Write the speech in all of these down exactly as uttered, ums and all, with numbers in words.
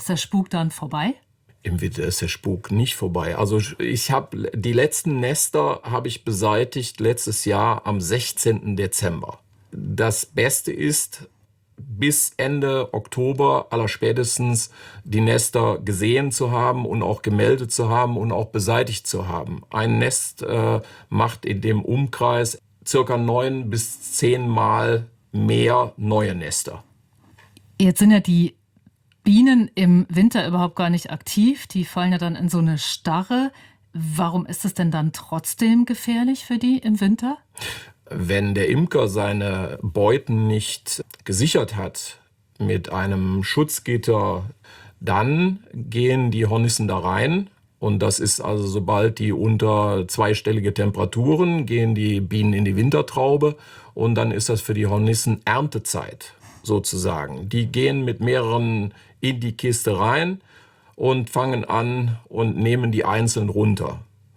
Ist der Spuk dann vorbei? Im Winter ist der Spuk nicht vorbei. Also ich habe die letzten Nester habe ich beseitigt letztes Jahr am sechzehnten Dezember. Das Beste ist, bis Ende Oktober allerspätestens die Nester gesehen zu haben und auch gemeldet zu haben und auch beseitigt zu haben. Ein Nest äh, macht in dem Umkreis circa neun bis zehn Mal mehr neue Nester. Jetzt sind ja die Bienen im Winter überhaupt gar nicht aktiv. Die fallen ja dann in so eine Starre. Warum ist es denn dann trotzdem gefährlich für die im Winter? Wenn der Imker seine Beuten nicht gesichert hat mit einem Schutzgitter, dann gehen die Hornissen da rein. Und das ist also, sobald die unter zweistellige Temperaturen, gehen die Bienen in die Wintertraube. Und dann ist das für die Hornissen Erntezeit sozusagen. Die gehen mit mehreren in die Kiste rein und fangen an und nehmen die einzeln runter.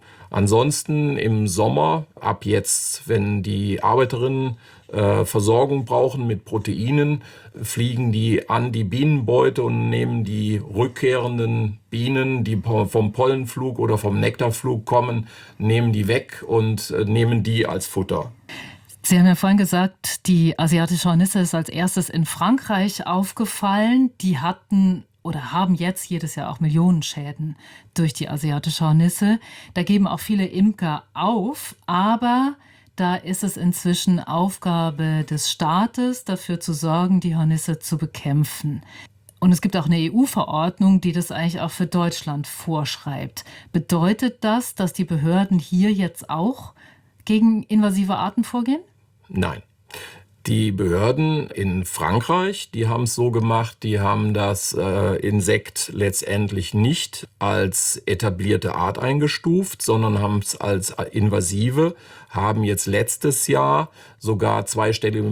Ansonsten im Sommer, ab jetzt, wenn die Arbeiterinnen äh, Versorgung brauchen mit Proteinen, fliegen die an die Bienenbeute und nehmen die rückkehrenden Bienen, die vom Pollenflug oder vom Nektarflug kommen, nehmen die weg und äh, nehmen die als Futter. Sie haben ja vorhin gesagt, die asiatische Hornisse ist als erstes in Frankreich aufgefallen. Die hatten oder haben jetzt jedes Jahr auch Millionenschäden durch die asiatische Hornisse. Da geben auch viele Imker auf, aber da ist es inzwischen Aufgabe des Staates, dafür zu sorgen, die Hornisse zu bekämpfen. Und es gibt auch eine E U-Verordnung, die das eigentlich auch für Deutschland vorschreibt. Bedeutet das, dass die Behörden hier jetzt auch gegen invasive Arten vorgehen? Nein. Die Behörden in Frankreich, die haben es so gemacht, die haben das äh, Insekt letztendlich nicht als etablierte Art eingestuft, sondern haben es als invasive, haben jetzt letztes Jahr sogar zweistellige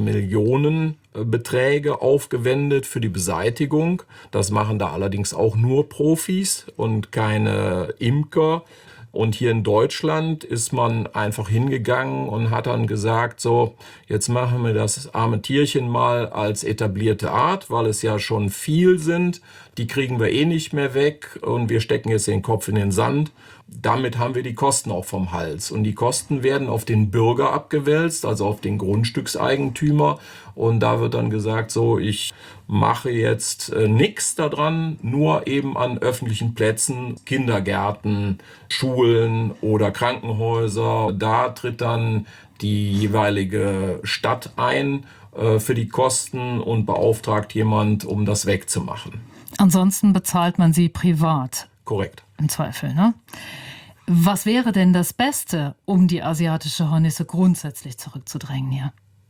Millionenbeträge aufgewendet für die Beseitigung. Das machen da allerdings auch nur Profis und keine Imker. Und hier in Deutschland ist man einfach hingegangen und hat dann gesagt, so, jetzt machen wir das arme Tierchen mal als etablierte Art, weil es ja schon viel sind. Die kriegen wir eh nicht mehr weg und wir stecken jetzt den Kopf in den Sand. Damit haben wir die Kosten auch vom Hals. Und die Kosten werden auf den Bürger abgewälzt, also auf den Grundstückseigentümer. Und da wird dann gesagt, so, ich mache jetzt äh, nichts daran, nur eben an öffentlichen Plätzen, Kindergärten, Schulen oder Krankenhäuser. Da tritt dann die jeweilige Stadt ein äh, für die Kosten und beauftragt jemand, um das wegzumachen. Ansonsten bezahlt man sie privat. Korrekt. Im Zweifel, ne? Was wäre denn das Beste, um die asiatische Hornisse grundsätzlich zurückzudrängen hier?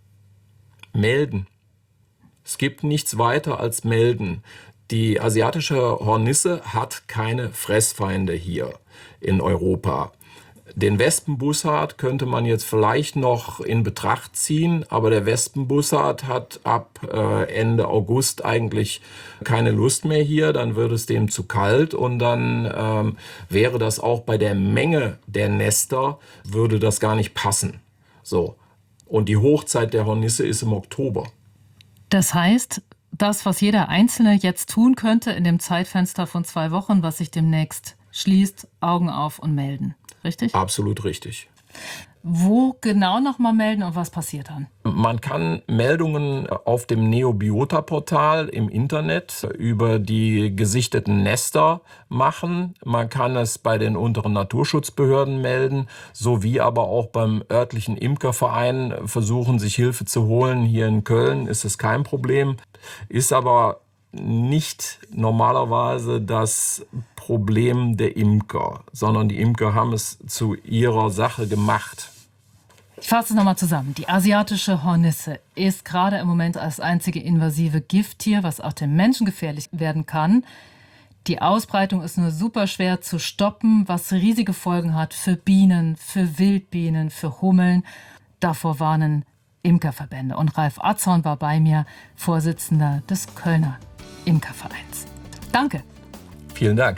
Melden. Es gibt nichts weiter als melden. Die asiatische Hornisse hat keine Fressfeinde hier in Europa. Den Wespenbussard könnte man jetzt vielleicht noch in Betracht ziehen, aber der Wespenbussard hat ab äh, Ende August eigentlich keine Lust mehr hier, dann wird es dem zu kalt und dann ähm, wäre das auch bei der Menge der Nester, würde das gar nicht passen. So. Und die Hochzeit der Hornisse ist im Oktober. Das heißt, das, was jeder Einzelne jetzt tun könnte in dem Zeitfenster von zwei Wochen, was sich demnächst schließt, Augen auf und melden. Richtig? Absolut richtig. Wo genau nochmal melden und was passiert dann? Man kann Meldungen auf dem Neobiota-Portal im Internet über die gesichteten Nester machen. Man kann es bei den unteren Naturschutzbehörden melden, sowie aber auch beim örtlichen Imkerverein versuchen, sich Hilfe zu holen. Hier in Köln ist es kein Problem, ist aber nicht normalerweise das Problem der Imker, sondern die Imker haben es zu ihrer Sache gemacht. Ich fasse es nochmal zusammen. Die asiatische Hornisse ist gerade im Moment als einzige invasive Gifttier, was auch dem Menschen gefährlich werden kann. Die Ausbreitung ist nur super schwer zu stoppen, was riesige Folgen hat für Bienen, für Wildbienen, für Hummeln. Davor warnen Imkerverbände. Und Ralf Atzorn war bei mir, Vorsitzender des Kölner Imkervereins. Danke. Vielen Dank.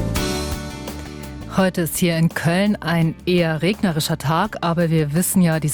Heute ist hier in Köln ein eher regnerischer Tag, aber wir wissen ja, die